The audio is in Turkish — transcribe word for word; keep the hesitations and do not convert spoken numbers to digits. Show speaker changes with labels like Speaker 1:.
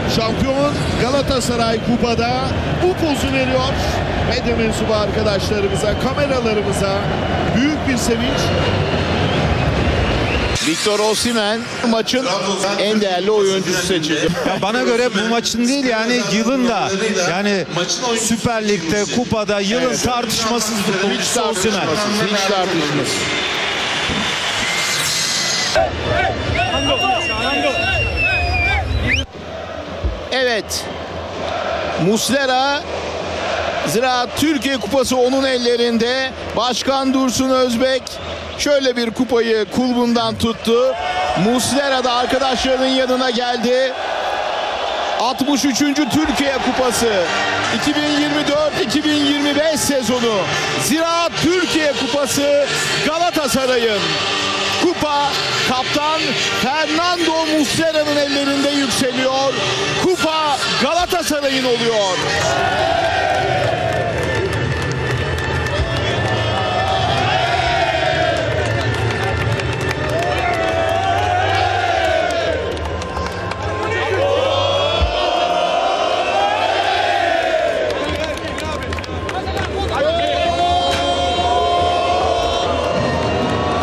Speaker 1: Şampiyon Galatasaray kupada bu pozu veriyor. Medya mensubu arkadaşlarımıza, kameralarımıza büyük bir sevinç. Victor Osimhen maçın en değerli oyuncusu seçildi.
Speaker 2: Ya bana göre bu maçın değil, yani yılın da, yani Süper Lig'de, kupada yılın tartışmasız
Speaker 1: Hiç
Speaker 2: futbolcusu Osimhen.
Speaker 1: tartışmasız, hiç tartışmasız. Evet. Muslera, Ziraat Türkiye Kupası onun ellerinde. Başkan Dursun Özbek şöyle bir kupayı kulbundan tuttu. Muslera da arkadaşlarının yanına geldi. altmış üçüncü Türkiye Kupası iki bin yirmi dört iki bin yirmi beş sezonu Ziraat Türkiye Kupası Galatasaray'ın. Kupa kaptan Fernando Muslera'nın ellerinde yükseliyor. Kupa Galatasaray'ın oluyor.